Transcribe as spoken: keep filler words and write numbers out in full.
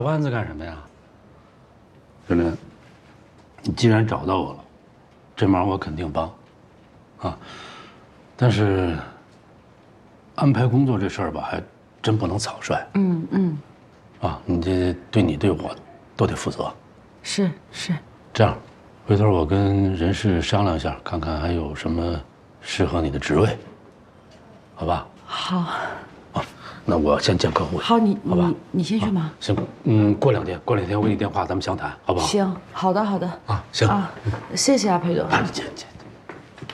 弯子干什么呀？小林，你既然找到我了，这忙我肯定帮，啊，但是安排工作这事儿吧，还真不能草率。 嗯嗯， 啊，你这对你对我都得负责。 是是。 这样，回头我跟人事商量一下，看看还有什么适合你的职位，好吧？ 好。 啊，那我先见客户。 好，你好吧， 你你先去忙。 行，嗯，过两天，过两天我给你电话，咱们详谈，好不好？ 行，好的好的。 啊，行啊，谢谢啊，裴总。 啊，见见。